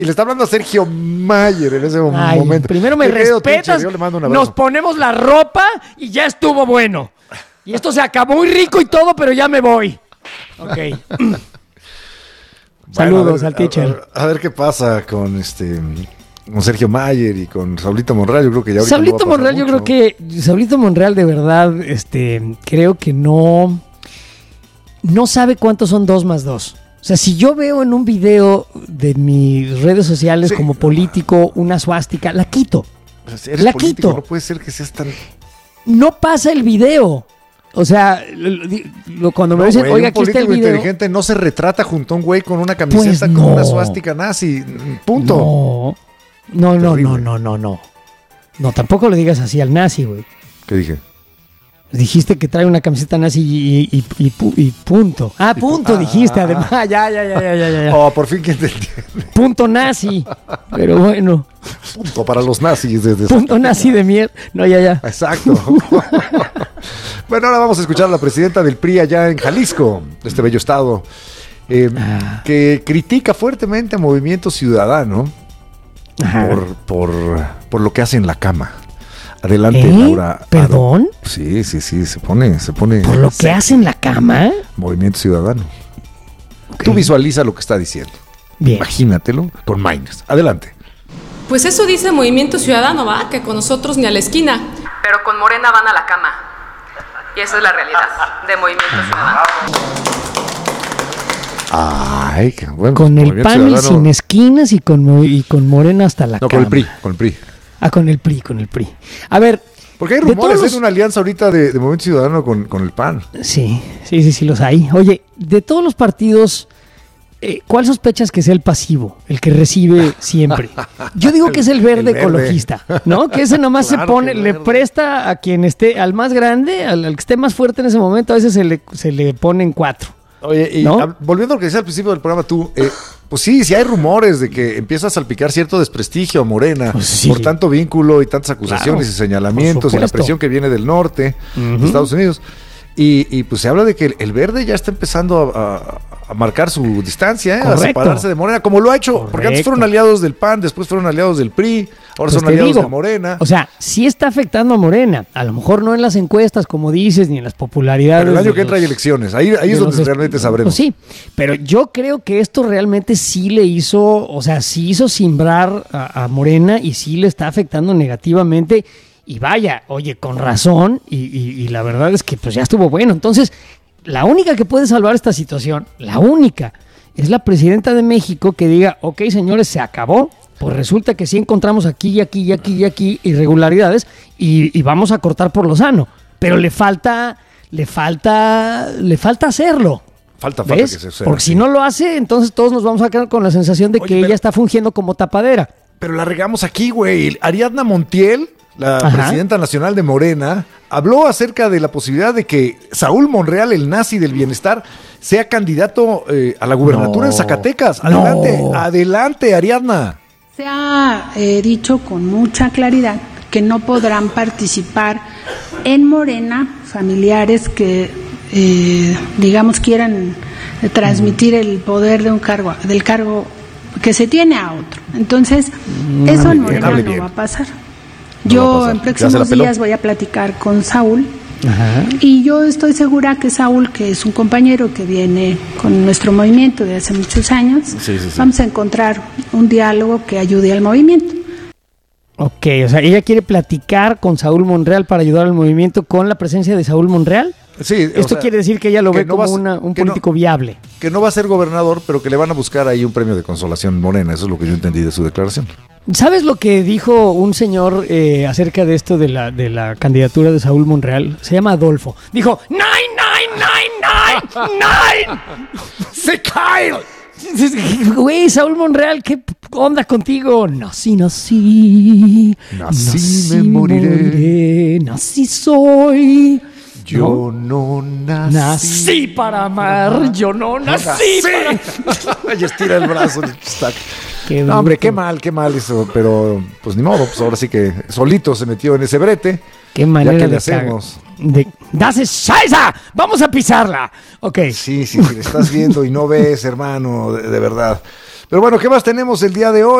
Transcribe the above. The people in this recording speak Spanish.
Y le está hablando a Sergio Mayer en ese momento. Primero me respetas, nos ponemos la ropa y ya estuvo bueno. Y esto se acabó muy rico y todo, pero ya me voy. Ok. Saludos al teacher. A ver qué pasa con Sergio Mayer y con Saulito Monreal. Yo creo que ya ahorita Saulito Monreal, yo creo que Saulito Monreal de verdad, creo que no sabe cuántos son 2 más 2. O sea, si yo veo en un video de mis redes sociales como político una suástica, la quito. Eres la político, quito. No puede ser que seas tan... No pasa el video. O sea, cuando me dicen, oiga, aquí está el video. Inteligente no se retrata junto a un güey con una camiseta con una suástica nazi. Punto. No. No, tampoco le digas así al nazi, güey. ¿Qué dije? Dijiste que trae una camiseta nazi y punto. Ah, punto, dijiste, además. Ya. Oh, por fin que te entiende. Punto nazi. Pero bueno. Punto para los nazis. Punto nazi de mierda. No, ya. Exacto. Bueno, ahora vamos a escuchar a la presidenta del PRI allá en Jalisco, de este bello estado, que critica fuertemente a Movimiento Ciudadano por lo que hace en la cama. Adelante, Laura. ¿Perdón? Sí, se pone. ¿Por lo que hace en la cama? Movimiento Ciudadano. Okay. Tú visualiza lo que está diciendo. Bien. Imagínatelo con Minus. Adelante. Pues eso dice Movimiento Ciudadano, ¿va? Que con nosotros ni a la esquina. Pero con Morena van a la cama. Y esa es la realidad de Movimiento Ciudadano. Ay, qué bueno. Con el PAN y sin esquinas y con Morena hasta la cama. Con el PRI. Con el PRI. A ver. Porque hay rumores de una alianza ahorita de Movimiento Ciudadano con el PAN. Sí, los hay. Oye, de todos los partidos, ¿cuál sospechas que sea el pasivo? El que recibe siempre. Yo digo que es el verde ecologista, ¿no? Que ese nomás se pone, le presta a quien esté, al más grande, al que esté más fuerte en ese momento, a veces se le ponen 4. Oye, y ¿no? Volviendo a lo que decía al principio del programa tú, pues sí hay rumores de que empieza a salpicar cierto desprestigio a Morena por tanto vínculo y tantas acusaciones y señalamientos y la presión que viene del norte de Estados Unidos. Y pues se habla de que el verde ya está empezando a marcar su distancia, a separarse de Morena, como lo ha hecho, porque antes fueron aliados del PAN, después fueron aliados del PRI, ahora son aliados de Morena. O sea, sí está afectando a Morena, a lo mejor no en las encuestas, como dices, ni en las popularidades. Pero el año que entra hay elecciones, ahí es donde realmente sabremos. Pues sí, pero yo creo que esto realmente sí le hizo, o sea, sí hizo simbrar a Morena y sí le está afectando negativamente. Y vaya, oye, con razón, y la verdad es que pues ya estuvo bueno. Entonces, la única que puede salvar esta situación, la única, es la presidenta de México que diga, ok, señores, se acabó, pues resulta que sí encontramos aquí irregularidades y vamos a cortar por lo sano. Pero le falta hacerlo. Falta ¿ves? Que se porque si no lo hace, entonces todos nos vamos a quedar con la sensación de que ella está fungiendo como tapadera. Pero la regamos aquí, güey. Ariadna Montiel, la presidenta nacional de Morena, habló acerca de la posibilidad de que Saúl Monreal, el nazi del bienestar, sea candidato a la gubernatura en Zacatecas. Adelante, Ariadna. Se ha dicho con mucha claridad que no podrán participar en Morena familiares que, digamos, quieran transmitir el poder de del cargo que se tiene a otro. Entonces, eso en Morena no va a pasar. Yo en próximos días voy a platicar con Saúl. Y yo estoy segura que Saúl, que es un compañero que viene con nuestro movimiento de hace muchos años, vamos a encontrar un diálogo que ayude al movimiento. Ok, o sea, ella quiere platicar con Saúl Monreal para ayudar al movimiento con la presencia de Saúl Monreal. Sí, esto quiere decir que ella lo ve como un político viable. Que no va a ser gobernador, pero que le van a buscar ahí un premio de consolación Morena. Eso es lo que yo entendí de su declaración. ¿Sabes lo que dijo un señor acerca de esto de la candidatura de Saúl Monreal? Se llama Adolfo. Dijo, 9. ¡Se cae! Güey, Saúl Monreal, ¿qué onda contigo? Nací, me moriré. Nací soy. Yo no nací. Nací para amar. Yo no nací para... Y estira el brazo. No, hombre, qué mal eso. Pero, pues ni modo. Pues ahora sí que solito se metió en ese brete. Qué manera ya que le hacemos. ¡Das Scheiße! ¡Vamos a pisarla! Ok. Sí, le estás viendo y no ves, hermano, de verdad. Pero bueno, ¿qué más tenemos el día de hoy?